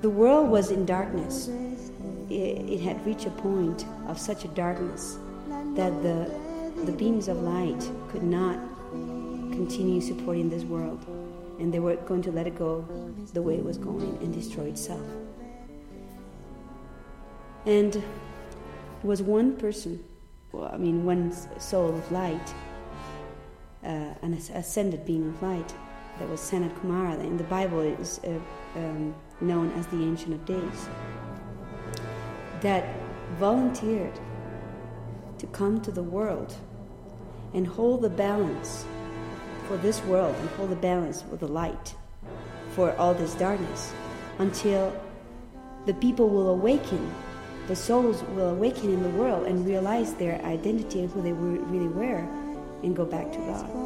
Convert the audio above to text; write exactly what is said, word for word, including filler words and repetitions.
the world was in darkness. It, it had reached a point of such a darkness that the, the beams of light could not continue supporting this world, and they were going to let it go the way it was going and destroy itself. And it was one person, well, I mean one soul of light, uh, an ascended being of light, that was Sanat Kumara. In the Bible it is uh, um, known as the Ancient of Days, that volunteered to come to the world and hold the balance for this world and hold the balance with the light for all this darkness until the people will awaken, the souls will awaken in the world and realize their identity and who they really were and go back to God.